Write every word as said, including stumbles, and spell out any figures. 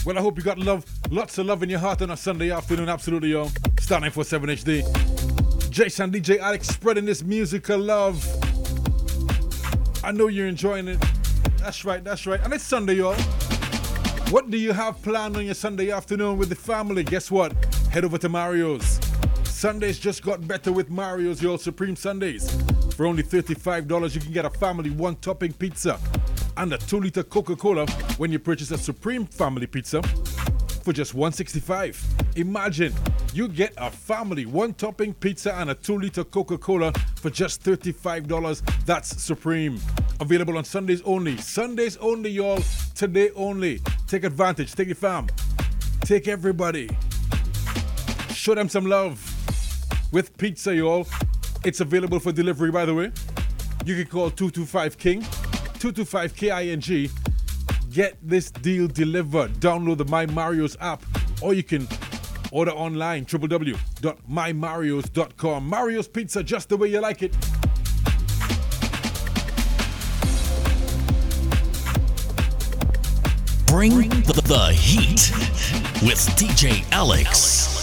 Well, I hope you got love, lots of love in your heart on a Sunday afternoon. Absolutely, yo. Star nine four seven H D. Jason, D J Alex spreading this musical love. I know you're enjoying it. That's right, that's right. And it's Sunday, y'all. What do you have planned on your Sunday afternoon with the family? Guess what? Head over to Mario's. Sundays just got better with Mario's, y'all. Supreme Sundays. For only thirty-five dollars, you can get a family one-topping pizza and a two-liter Coca-Cola when you purchase a Supreme Family Pizza for just one hundred sixty-five dollars. Imagine you get a family one-topping pizza and a two-liter Coca-Cola for just thirty-five dollars. That's Supreme. Available on Sundays only. Sundays only, y'all. Today only. Take advantage. Take your fam. Take everybody. Show them some love with pizza, y'all. It's available for delivery, by the way. You can call two two five King, two two five K I N G. Get this deal delivered. Download the My Mario's app, or you can order online, w w w dot my marios dot com. Mario's Pizza, just the way you like it. Bring the, the heat with D J Alex.